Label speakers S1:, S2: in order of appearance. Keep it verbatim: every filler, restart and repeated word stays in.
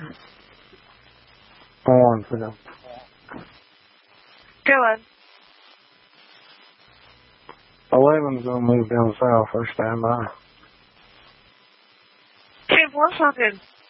S1: One for them.
S2: Go on.
S1: Eleven's gonna move down south. First stand by.
S2: Kev, what's happening?